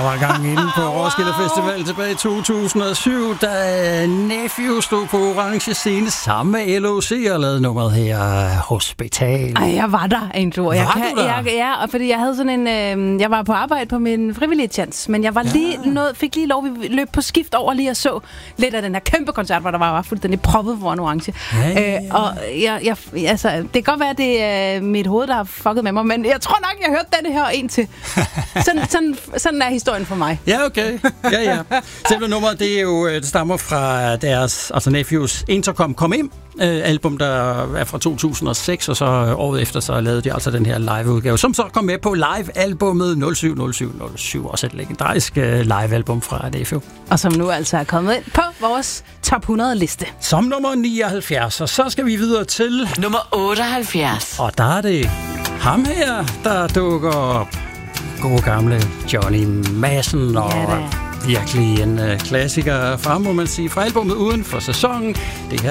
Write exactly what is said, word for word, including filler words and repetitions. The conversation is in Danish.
var gang inde på Roskilde Festival tilbage i to tusind og syv, da Nephew stod på orange scene sammen med L O C og lavede nummeret her, Hospital. Ej, jeg var der en tur. Jeg var kan, du der? Jeg, ja, fordi jeg havde sådan en... Øh, jeg var på arbejde på min frivillige chance, men jeg var ja. lige noget, fik lige lov, vi løb på skift over lige og så lidt af den her kæmpe koncert, hvor der var, var fuldstændig proppet foran orange. Ja, ja, ja. Øh, og jeg, jeg, altså, det kan godt være, at det er mit hoved, der har fucket med mig, men jeg tror nok, jeg hørte denne her en til. Sådan, sådan, sådan er historien for mig. Ja, okay. Ja, ja. Selve nummeret, det er jo, det stammer fra deres, altså Nephews Intercom Kom Ind, øh, album, der er fra to tusind og seks, og så øh, året efter, så lavede de altså den her live-udgave, som så kom med på live-albummet nul syv nul syv nul syv, også et legendarisk øh, live-album fra Nephew. Og som nu altså er kommet ind på vores top hundrede liste. Som nummer nioghalvfjerds, og så skal vi videre til... Nummer otteoghalvfjerds. Og der er det ham her, der dukker op. Gode gamle Johnny Madsen, og Ja, virkelig en uh, klassiker fra, må man sige, fra albumet Uden for Sæsonen. Det her